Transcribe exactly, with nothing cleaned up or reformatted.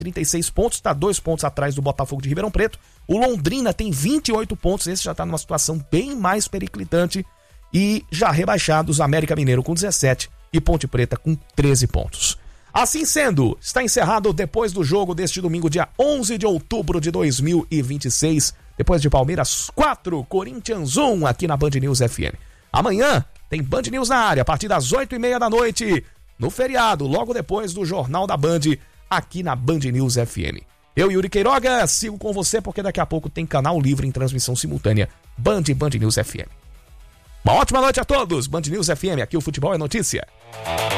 trinta e seis pontos, está dois pontos atrás do Botafogo de Ribeirão Preto. O Londrina tem vinte e oito pontos, esse já está numa situação bem mais periclitante. E já rebaixados, América Mineiro com dezessete e Ponte Preta com treze pontos. Assim sendo, está encerrado depois do jogo deste domingo, dia onze de outubro de dois mil e vinte e seis. Depois de Palmeiras quatro, Corinthians um, aqui na Band News F M. Amanhã tem Band News na área, a partir das oito e meia da noite, no feriado, logo depois do Jornal da Band, aqui na Band News F M. Eu, Yuri Queiroga, sigo com você porque daqui a pouco tem canal livre em transmissão simultânea, Band e Band News F M. Uma ótima noite a todos, Band News F M, aqui o futebol é notícia.